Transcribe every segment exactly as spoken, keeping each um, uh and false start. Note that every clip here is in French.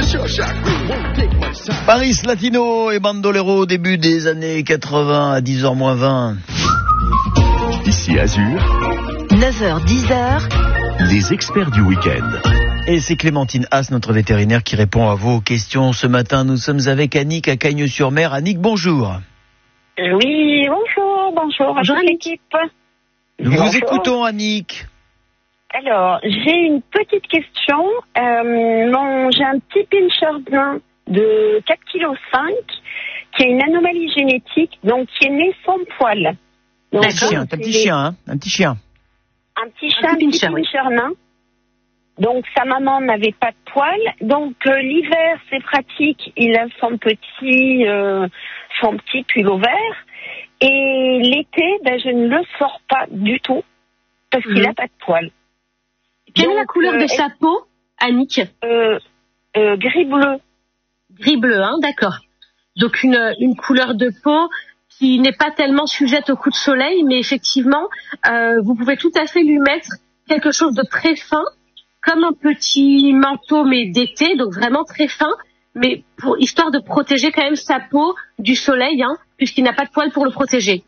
Paris Latino et Bandolero au début des années quatre-vingts à dix heures moins vingt. Ici Azur, neuf heures dix heures, les experts du week-end. Et c'est Clémentine Haas, notre vétérinaire, qui répond à vos questions. Ce matin, nous sommes avec Annick à Cagnes-sur-Mer. Annick, bonjour. Oui, bonjour, bonjour. Bonjour à l'équipe. Nous bonjour. vous écoutons, Annick. Alors, j'ai une petite question. Euh, mon, j'ai un petit pincher nain de quatre virgule cinq kilos qui a une anomalie génétique, donc qui est né sans poil. Donc, Un petit chien, un petit les... chien, hein, un petit chien. Un petit chien, un petit pincher, oui. pincher nain. Donc, sa maman n'avait pas de poils. Donc, euh, l'hiver, c'est pratique. Il a son petit, euh, son petit pull vert. Et l'été, ben, je ne le sors pas du tout parce mmh. qu'il n'a pas de poils. Quelle Donc, est la couleur euh, de sa peau, Annick euh, euh, Gris-bleu. Gris-bleu, hein, d'accord. Donc, une, une couleur de peau qui n'est pas tellement sujette au coup de soleil, mais effectivement, euh, vous pouvez tout à fait lui mettre quelque chose de très fin, comme un petit manteau, mais d'été, donc vraiment très fin, mais pour histoire de protéger quand même sa peau du soleil, hein, puisqu'il n'a pas de poils pour le protéger.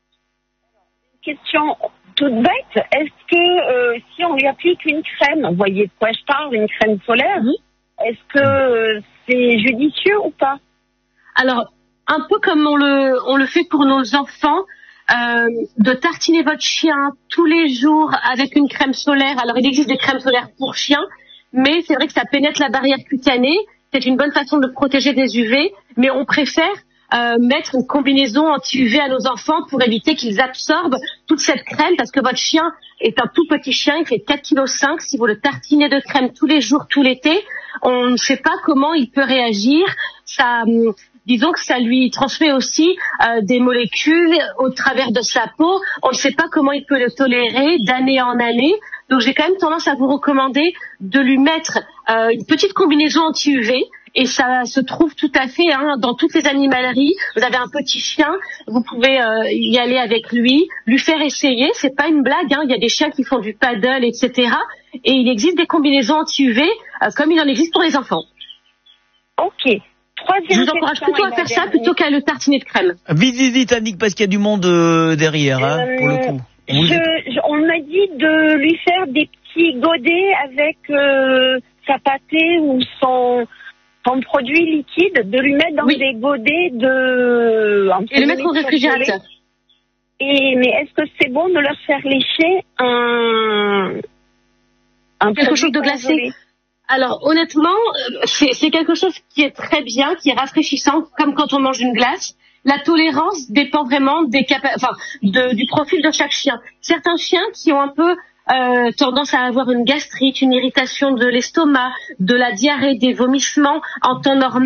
Question toute bête, est-ce que euh, si on lui applique une crème, vous voyez de quoi je parle, une crème solaire, oui. Est-ce que euh, c'est judicieux ou pas? Alors, un peu comme on le, on le fait pour nos enfants, euh, de tartiner votre chien tous les jours avec une crème solaire. Alors, il existe des crèmes solaires pour chiens, mais c'est vrai que ça pénètre la barrière cutanée. C'est une bonne façon de le protéger des U V, mais on préfère euh, mettre une combinaison anti-U V à nos enfants pour éviter qu'ils absorbent toute cette crème, parce que votre chien est un tout petit chien, il fait quatre virgule cinq kilos. Si vous le tartinez de crème tous les jours, tout l'été, on ne sait pas comment il peut réagir. Ça... Disons que ça lui transmet aussi euh, des molécules au travers de sa peau. On ne sait pas comment il peut le tolérer d'année en année. Donc j'ai quand même tendance à vous recommander de lui mettre euh, une petite combinaison anti-U V. Et ça se trouve tout à fait hein, dans toutes les animaleries. Vous avez un petit chien, vous pouvez euh, y aller avec lui, lui faire essayer. C'est pas une blague, hein. Il y a des chiens qui font du paddle, et cetera. Et il existe des combinaisons anti-U V euh, comme il en existe pour les enfants. Ok. Je vous encourage plutôt à faire ça plutôt qu'à le tartiner de crème. Vite, vite, vite, Annick, parce qu'il y a du monde euh, derrière, hein, euh, pour le coup. On, je, je, on m'a dit de lui faire des petits godets avec euh, sa pâtée ou son, son produit liquide, de lui mettre dans oui. des godets de... Et le mettre au réfrigérateur. Et, mais est-ce que c'est bon de leur faire lécher un... un quelque chose de glacé gelé? Alors honnêtement, c'est, c'est quelque chose qui est très bien, qui est rafraîchissant, comme quand on mange une glace. La tolérance dépend vraiment des capa- enfin, de, du profil de chaque chien. Certains chiens qui ont un peu euh, tendance à avoir une gastrite, une irritation de l'estomac, de la diarrhée, des vomissements en temps normal,